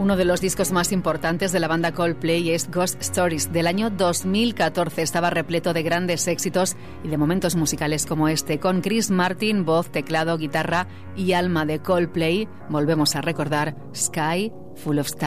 Uno de los discos más importantes de la banda Coldplay es Ghost Stories, del año 2014. Estaba repleto de grandes éxitos y de momentos musicales como este. Con Chris Martin, voz, teclado, guitarra y alma de Coldplay, volvemos a recordar Sky Full of Stars.